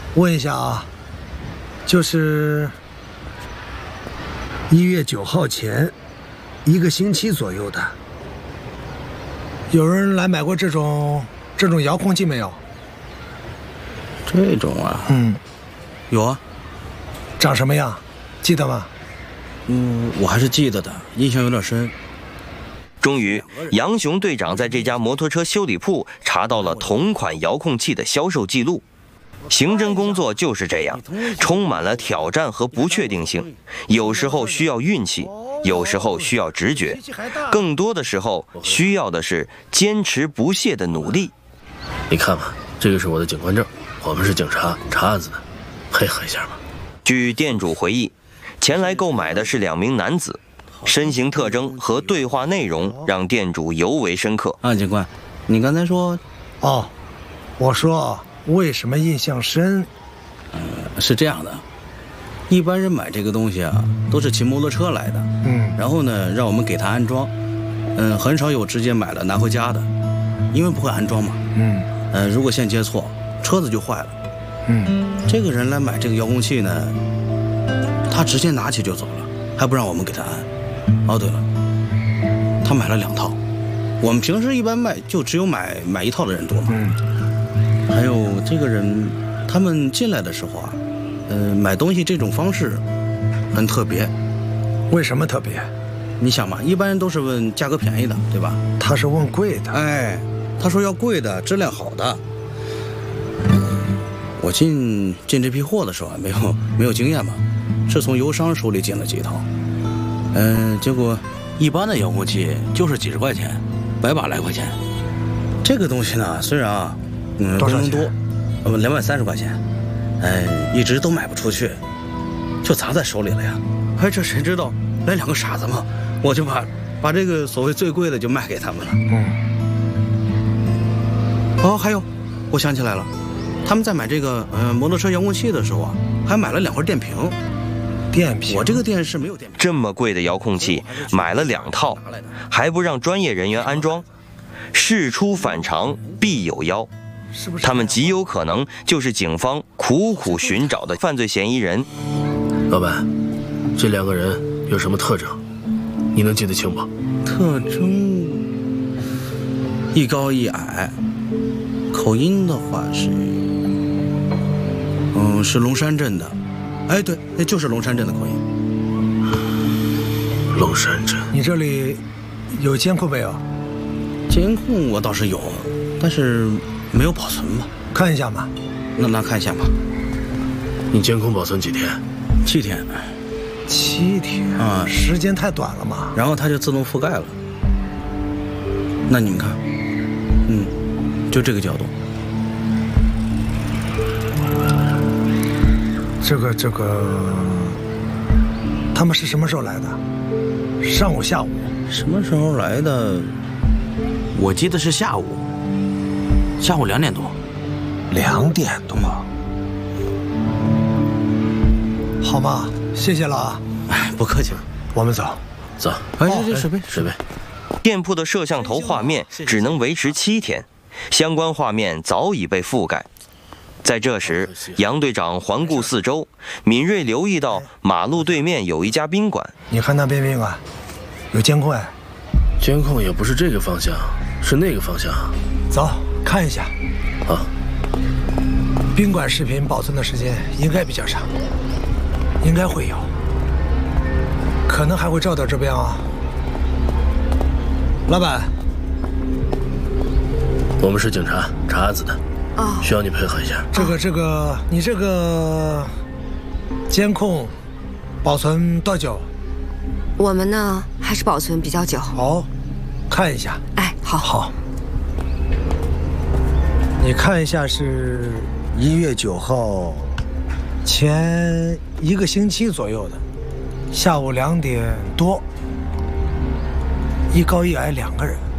问一下啊，就是1月9号前1个星期左右的，有人来买过这种遥控器没有？ 这种啊，有啊。 长什么样？记得吗？ 我还是记得的，印象有点深。 终于，杨雄队长在这家摩托车修理铺查到了同款遥控器的销售记录。刑侦工作就是这样，充满了挑战和不确定性，有时候需要运气，有时候需要直觉，更多的时候需要的是坚持不懈的努力。 你看吧，这个是我的警官证，我们是警察，查案子的，配合一下吧。 据店主回忆，前来购买的是2名男子，身形特征和对话内容让店主尤为深刻。 警官，你刚才说， 我说为什么印象深？ 是这样的，一般人买这个东西啊，都是骑摩托车来的，然后呢，让我们给他安装，很少有直接买了拿回家的，因为不会安装嘛，如果线接错，车子就坏了，这个人来买这个遥控器呢，他直接拿起就走了，还不让我们给他安。对了，他买了2套，我们平时一般卖就只有买1套的人多嘛。还有这个人，他们进来的时候啊，买东西这种方式很特别。 为什么特别？ 你想嘛，一般人都是问价格便宜的，对吧？ 他是问贵的。 他说要贵的，质量好的。我进这批货的时候没有经验嘛，是从油商手里进了几套。结果一般的遥控器就是几十块钱，100来块钱。这个东西呢，虽然啊，不能多，230块钱，一直都卖不出去，就砸在手里了呀。这谁知道来2个傻子嘛，我就把这个所谓最贵的就卖给他们了。还有，我想起来了，他们在买这个摩托车遥控器的时候啊，还买了2块电瓶。我这个电视没有电瓶。 这么贵的遥控器买了2套，还不让专业人员安装，事出反常必有妖。他们极有可能就是警方苦苦寻找的犯罪嫌疑人。 老板，这2个人有什么特征？你能记得清不？ 特征，一高一矮，口音的话是龙山镇的。对，就是龙山镇的口音。 龙山镇， 你这里有监控没有？ 监控我倒是有，但是没有保存吧？ 看一下嘛。 那看一下吧。 你监控保存几天 ？7天。 7天时间太短了嘛。 然后它就自动覆盖了。那你们看，就这个角度。 这个，他们是什么时候来的？上午、下午？ 什么时候来的？我记得是下午2点多。 2点多？好吧，谢谢了啊。 不客气。 我们走。 走。 这水杯。 店铺的摄像头画面只能维持7天，相关画面早已被覆盖。在这时，杨队长环顾四周，敏锐留意到马路对面有一家宾馆。 你看那边宾馆有监控监控也不是这个方向，是那个方向。 走，看一下。 好。 宾馆视频保存的时间应该比较长，应该会有，可能还会照到这边啊。老板， 我们是警察，查案子的。需要你配合一下。你这个监控保存多久？ 我们呢还是保存比较久。 好，看一下。 好。 你看一下是1月9号前1个星期左右的，下午2点多，一高一矮2个人。